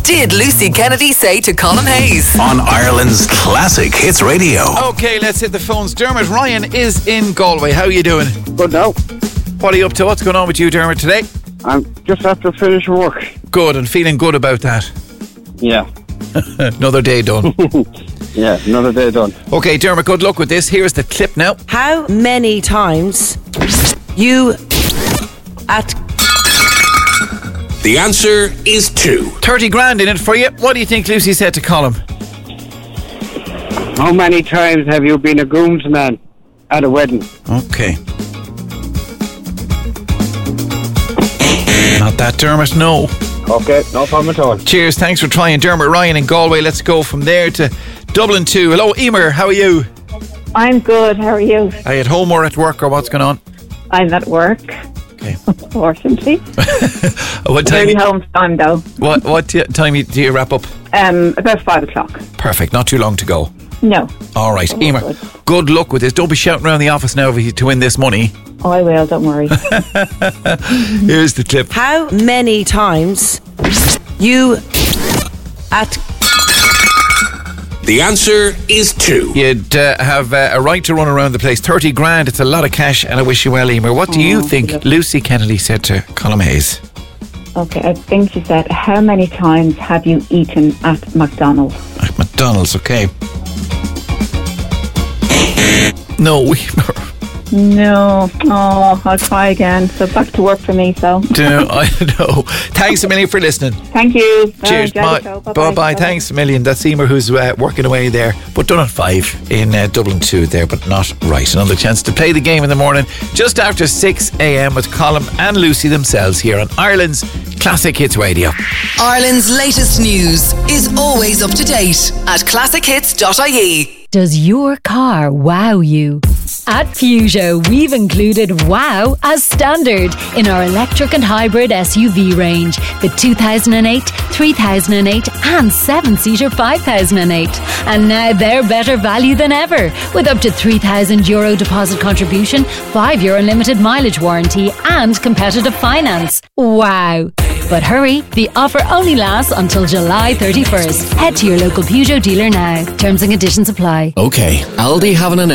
did Lucy Kennedy say to Colm Hayes? On Ireland's Classic Hits Radio. Okay, let's hit the phones. Dermot Ryan is in Galway. How are you doing? Good now. What are you up to? What's going on with you, Dermot, today? I'm just after finish work. Good, and feeling good about that. Yeah. Another day done. Yeah, another day done. Okay, Dermot, good luck with this. Here's the clip now. How many times you at... The answer is 2. 30 grand in it for you. What do you think Lucy said to Colm? How many times have you been a groomsman at a wedding? Okay. Not that, Dermot, no. Okay, no problem at all. Cheers, thanks for trying. Dermot Ryan in Galway. Let's go from there to Dublin 2. Hello, Emer, how are you? I'm good, how are you? Are you at home or at work, or what's going on? I'm at work. Okay. Unfortunately. What time? Maybe home time though. What time do you wrap up? About 5 o'clock. Perfect, not too long to go. No. All right, Oh, Emer, good luck with this. Don't be shouting around the office now to win this money. Oh, I will, don't worry. Here's the clip. How many times you at... The answer is 2. You'd have a right to run around the place. 30 grand, it's a lot of cash, and I wish you well, Emer. What do you think lovely. Lucy Kennedy said to Colm Hayes? Okay, I think she said, how many times have you eaten at McDonald's? At McDonald's, okay. No, Emer. No. Oh, I'll try again. So back to work for me, so. I don't know. Thanks a million for listening. Thank you. Cheers. Bye. Bye. Thanks a million. That's Emer who's working away there, but done at 5 in Dublin 2 there, but not right. Another chance to play the game in the morning just after 6 a.m. with Colm and Lucy themselves here on Ireland's Classic Hits Radio. Ireland's latest news is always up to date at classichits.ie. Does your car wow you? At Peugeot, we've included wow as standard in our electric and hybrid SUV range. The 2008, 3008 and 7-seater 5008. And now they're better value than ever, with up to €3,000 deposit contribution, 5-year unlimited mileage warranty and competitive finance. Wow. But hurry, the offer only lasts until July 31st. Head to your local Peugeot dealer now. Terms and conditions apply. Okay, Aldi having an